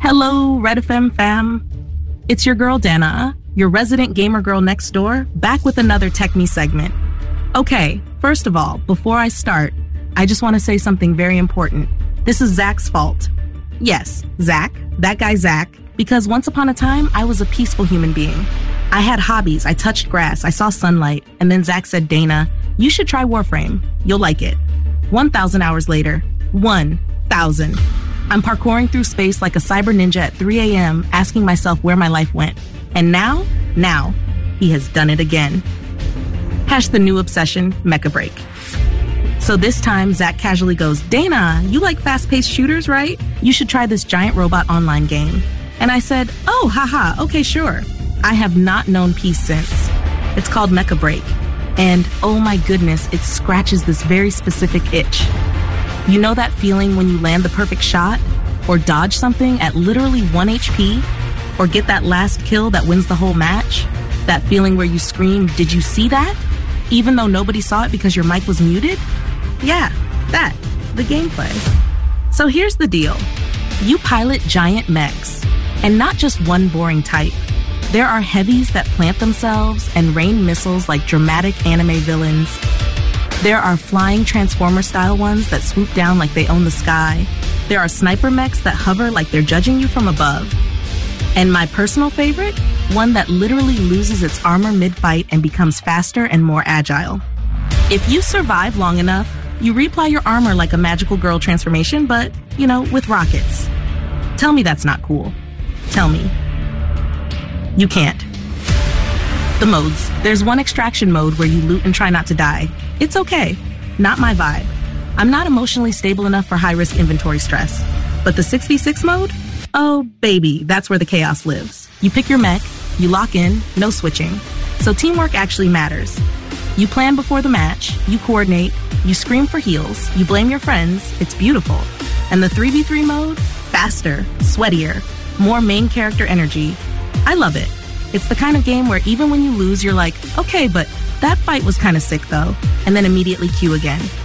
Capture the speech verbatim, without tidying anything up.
Hello, Red F M fam. It's your girl, Dana, your resident gamer girl next door, back with another Tech Me segment. Okay, first of all, before I start, I just want to say something very important. This is Zach's fault. Yes, Zach, that guy Zach, because once upon a time, I was a peaceful human being. I had hobbies, I touched grass, I saw sunlight, and then Zach said, Dana, you should try Warframe. You'll like it. one thousand hours later, one thousand. I'm parkouring through space like a cyber ninja at three a.m., asking myself where my life went. And now, now, he has done it again. Hash the new obsession, Mecha Break. So this time, Zach casually goes, Dana, you like fast-paced shooters, right? You should try this giant robot online game. And I said, oh, haha, okay, sure. I have not known peace since. It's called Mecha Break. And oh my goodness, it scratches this very specific itch. You know that feeling when you land the perfect shot, or dodge something at literally one H P, or get that last kill that wins the whole match? That feeling where you scream, did you see that? Even though nobody saw it because your mic was muted? Yeah, that, the gameplay. So here's the deal. You pilot giant mechs, and not just one boring type. There are heavies that plant themselves and rain missiles like dramatic anime villains. There are flying Transformer-style ones that swoop down like they own the sky. There are sniper mechs that hover like they're judging you from above. And my personal favorite, one that literally loses its armor mid-fight and becomes faster and more agile. If you survive long enough, you reapply your armor like a magical girl transformation, but, you know, with rockets. Tell me that's not cool. Tell me. You can't. The modes. There's one extraction mode where you loot and try not to die. It's okay. Not my vibe. I'm not emotionally stable enough for high-risk inventory stress. But the six v six mode? Oh, baby, that's where the chaos lives. You pick your mech, you lock in, no switching. So teamwork actually matters. You plan before the match, you coordinate, you scream for heals, you blame your friends, it's beautiful. And the three v three mode? Faster, sweatier, more main character energy. I love it. It's the kind of game where even when you lose, you're like, okay, but that fight was kind of sick though, and then immediately queue again.